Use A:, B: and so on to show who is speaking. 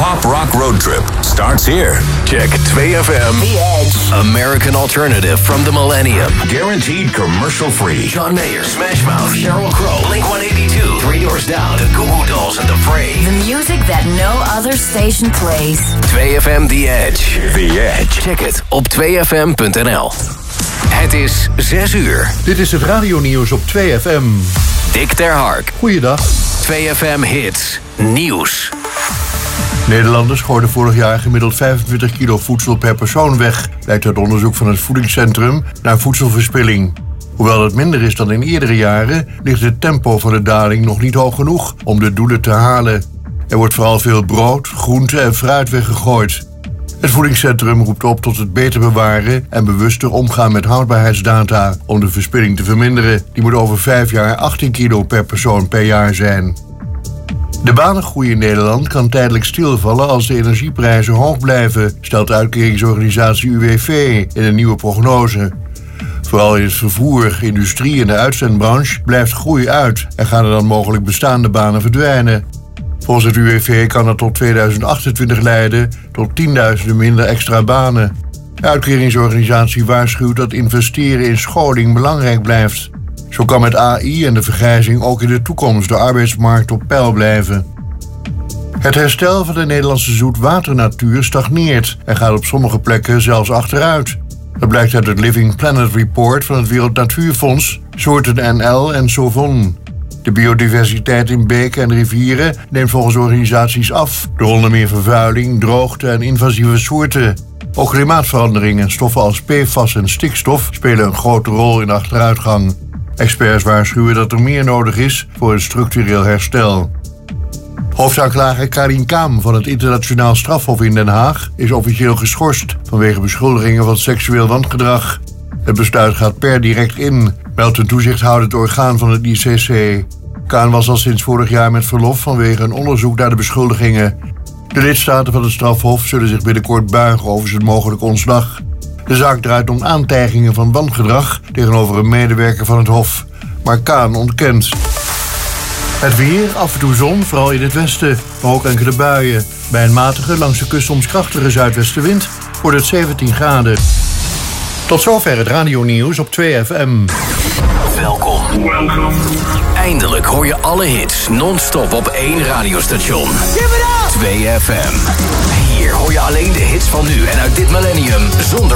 A: pop rock road trip starts here. Check 2FM.
B: The Edge.
C: American alternative from the millennium.
A: Guaranteed commercial free.
C: John Mayer, Smash Mouth, Sheryl Crow, Blink-182, Three Doors Down, The Goo Goo Dolls and The Fray.
B: The music that no other station plays.
C: 2FM The Edge.
A: The Edge.
C: Check het op 2FM.nl. Het is 6 uur.
D: Dit is het radionieuws op 2FM.
C: Dick ter Hark.
D: Goeiedag.
C: 2FM Hits. Nieuws.
D: Nederlanders gooiden vorig jaar gemiddeld 25 kilo voedsel per persoon weg, blijkt uit onderzoek van het Voedingscentrum naar voedselverspilling. Hoewel het minder is dan in eerdere jaren, ligt het tempo van de daling nog niet hoog genoeg om de doelen te halen. Er wordt vooral veel brood, groente en fruit weggegooid. Het Voedingscentrum roept op tot het beter bewaren en bewuster omgaan met houdbaarheidsdata om de verspilling te verminderen. Die moet over 5 jaar 18 kilo per persoon per jaar zijn. De banengroei in Nederland kan tijdelijk stilvallen als de energieprijzen hoog blijven, stelt de uitkeringsorganisatie UWV in een nieuwe prognose. Vooral in het vervoer, industrie en de uitzendbranche blijft groei uit en gaan er dan mogelijk bestaande banen verdwijnen. Volgens het UWV kan dat tot 2028 leiden tot 10.000 minder extra banen. De uitkeringsorganisatie waarschuwt dat investeren in scholing belangrijk blijft. Zo kan met AI en de vergrijzing ook in de toekomst de arbeidsmarkt op peil blijven. Het herstel van de Nederlandse zoetwaternatuur stagneert en gaat op sommige plekken zelfs achteruit. Dat blijkt uit het Living Planet Report van het Wereld Natuurfonds, Soorten NL en Sovon. De biodiversiteit in beken en rivieren neemt volgens organisaties af door onder meer vervuiling, droogte en invasieve soorten. Ook klimaatverandering en stoffen als PFAS en stikstof spelen een grote rol in de achteruitgang. Experts waarschuwen dat er meer nodig is voor een structureel herstel. Hoofdaanklager Karin Kaam van het Internationaal Strafhof in Den Haag is officieel geschorst vanwege beschuldigingen van seksueel wangedrag. Het besluit gaat per direct in, meldt een toezichthoudend orgaan van het ICC. Kaan was al sinds vorig jaar met verlof vanwege een onderzoek naar de beschuldigingen. De lidstaten van het strafhof zullen zich binnenkort buigen over zijn mogelijk ontslag. De zaak draait om aantijgingen van wangedrag tegenover een medewerker van het hof. Maar Kaan ontkent. Het weer, af en toe zon, vooral in het westen, maar ook enkele buien. Bij een matige, langs de kust soms krachtige zuidwestenwind wordt het 17 graden. Tot zover het radionieuws op 2FM.
C: Welkom. Eindelijk hoor je alle hits non-stop op één radiostation. 2FM. Hier hoor je alleen de hits van nu en uit dit millennium zonder